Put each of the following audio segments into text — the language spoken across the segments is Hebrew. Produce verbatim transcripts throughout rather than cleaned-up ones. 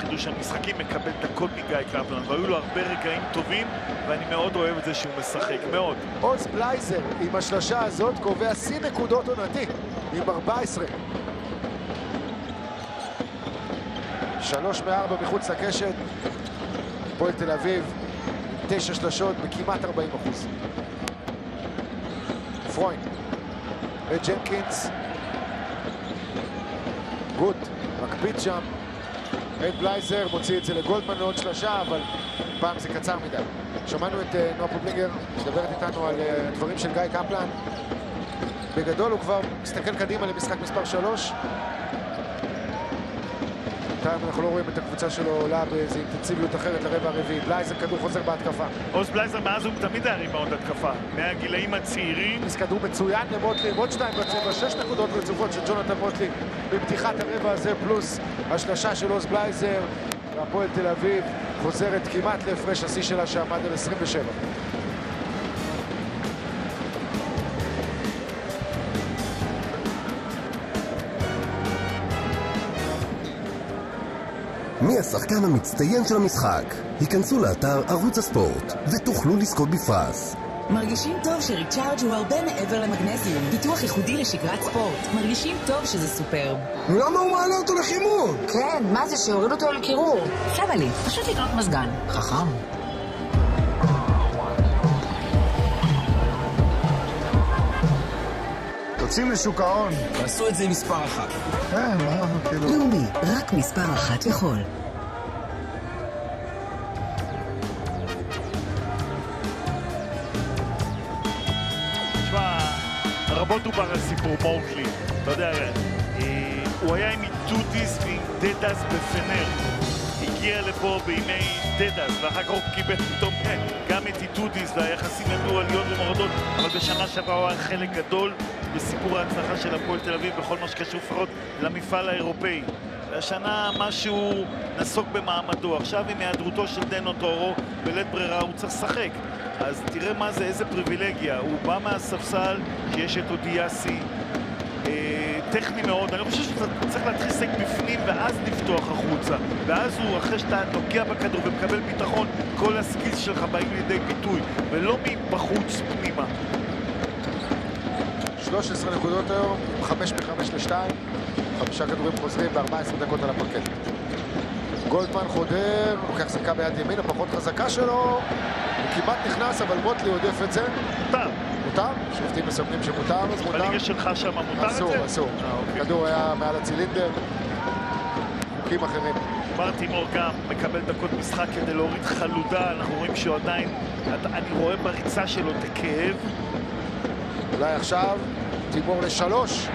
חידוש המשחקים, מקבל דקות מגיא קפלן, והיו לו הרבה רגעים טובים, ואני מאוד אוהב את זה שהוא משחק, מאוד. עוז בלייזר עם השלושה הזאת קובע שיא נקודות עונתי עם ארבע עשרה. שלוש מארבע מחוץ לקשת. הפועל תל אביב תשע שלשות בכמעט ארבעים אחוז. פרוין וג'נקינס. גוט מקפיד שם. אד בלייזר מוציא את זה לגולדמן לעוד שלושה, אבל פעם זה קצר מדי. שמענו את uh, נועה פובלינגר מדברת איתנו על uh, דברים של גיא קפלן. בגדול הוא כבר מסתכל קדימה למשחק מספר שלוש. אנחנו לא רואים את הקבוצה שלו עולה באיזו אינטנסיביות אחרת לרבע הרביעי. בלייזר, כדור חוזר בהתקפה. עוז בלייזר מאז הוא תמיד היה ריבאונד התקפה. מהגילאים הצעירים. יש כדור מצוין למוטלי, עוד שתיים בצבע, שש נקודות רצופות של ג'ונתן מוטלי בפתיחת הרבע הזה, פלוס השלשה של עוז בלייזר. והפועל תל אביב חוזרת כמעט להפרש השיא שלה שעמד על עשרים ושבע. מי השחקן המצטיין של המשחק? היכנסו לאתר ערוץ הספורט ותוכלו לזכות בפרס. מרגישים טוב שריצ'ארג' הוא הרבה מעבר למגנזיום. פיתוח ייחודי לשגרת ספורט. מרגישים טוב שזה סופרב. למה הוא מעלה אותו לחימום? כן, מה זה שהוריד אותו לקירור? שווה לי, פשוט לקנות מזגן. חכם. יוצאים לשוק ההון. תעשו את זה עם מספר אחת. כן, מה, כאילו... לאומי, רק מספר אחת יכול. תשמע, רבות דובר על סיפור מורקלי. אתה יודע, הוא היה עם איטודיס ועם דדס בפנר. הגיע לפה בימי דדס, ואחר כך הוא קיבל פתאום גם את איטודיס, והיחסים ידעו עליות ומורדות, אבל בשנה שעברה הוא היה חלק גדול בסיפור ההצלחה של הפועל תל אביב בכל מה שקשור לפחות למפעל האירופאי. והשנה משהו נסוק במעמדו. עכשיו עם היעדרותו של דנו טורו בלית ברירה הוא צריך לשחק. אז תראה מה זה, איזה פריבילגיה. הוא בא מהספסל שיש את אודיאסי, אה, טכני מאוד. אני חושב שאתה צריך להתחיל לשחק בפנים ואז לפתוח החוצה. ואז הוא, אחרי שאתה נוגע בכדור ומקבל ביטחון, כל הסקיז שלך באים לידי ביטוי, ולא מבחוץ פנימה. שלוש עשרה נקודות היום, חמש מחמש לשתיים, חמישה כדורים חוזרים ב-ארבע עשרה דקות על הפרקט. גולדמן חודר, לוקח זריקה ביד ימין, הפחות חזקה שלו, הוא כמעט נכנס, אבל מוטלי עודף את זה. מותר. מותר? שופטים מסמנים שמותר, אז מותר. בליגה שלך שם מותר את זה? אסור, אסור. הכדור היה מעל הצילינדר, חוקים אחרים. בר תימור גם מקבל דקות משחק כדי להוריד חלודה, אנחנו רואים שהוא עדיין, אני רואה בריצה שלו את הכאב. אולי עכשיו תימור לשלוש.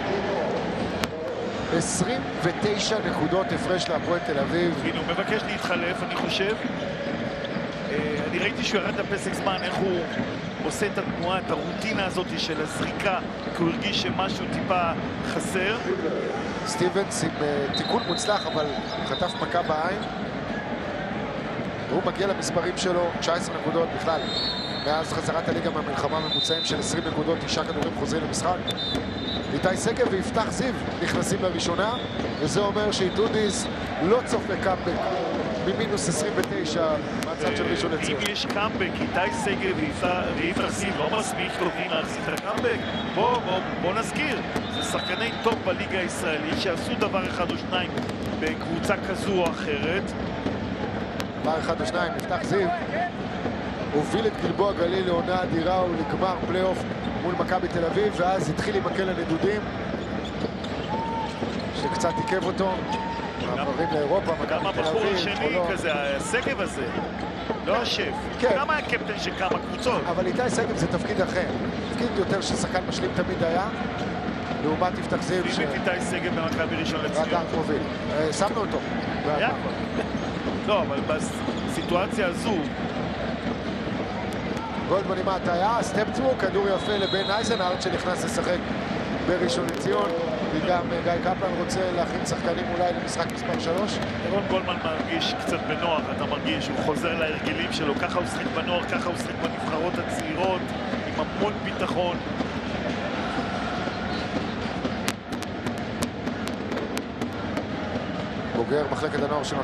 עשרים ותשע נקודות הפרש להפועל תל אביב. הנה, הוא מבקש להתחלף, אני חושב. אני ראיתי שהוא ירד לפסק זמן, איך הוא עושה את התנועה, את הרוטינה הזאת של הזריקה, כי הוא הרגיש שמשהו טיפה חסר. סטיבנס עם uh, תיקון מוצלח, אבל חטף מכה בעין. והוא מגיע למספרים שלו, תשע עשרה נקודות בכלל. מאז חזרת הליגה מהמלחמה ממוצעים של עשרים נקודות, תשעה כדורים חוזרים למשחק. איתי שגב ויפתח זיו נכנסים לראשונה, וזה אומר שאיטודיס לא צופה קאמבק ממינוס עשרים ותשע מהצד של ראשון לציון. אם יש קאמבק, איתי שגב ויפתח זיו לא מספיק טובים להחזיק את הקאמבק, בוא, בוא, בוא נזכיר, זה שחקני טופ בליגה הישראלית שעשו דבר אחד או שניים בקבוצה כזו או אחרת. דבר אחד או שניים, יפתח זיו הוביל את גלבוע גליל לעונה אדירה ולגמר פלייאוף מול מכבי תל אביב, ואז התחיל עם מקל הנדודים שקצת עיכב אותו. מעברים לאירופה, מכבי תל אביב. גם הבחור השני כזה, השגב הזה, לא השף. גם היה קפטן של כמה קבוצות. אבל איתי שגב זה תפקיד אחר. תפקיד יותר ששחקן משלים תמיד היה, לעומת יפתח זיו. שים את איתי שגב במכבי ראשון לציון. רק ארט מוביל. שמנו אותו. היה כבר. לא, אבל בסיטואציה הזו גולדמן עם ההטיה, סטפ-טרו, כדור יפה לבן אייזנהארט שנכנס לשחק בראשון לציון, וגם גיא קפלן רוצה להכין שחקנים אולי למשחק מספר שלוש. רון גולדמן מרגיש קצת בנוח, אתה מרגיש, הוא חוזר להרגלים שלו, ככה הוא שחק בנוח, ככה הוא שחק בנבחרות הצעירות, עם המון ביטחון. בוגר מחלקת הנוער של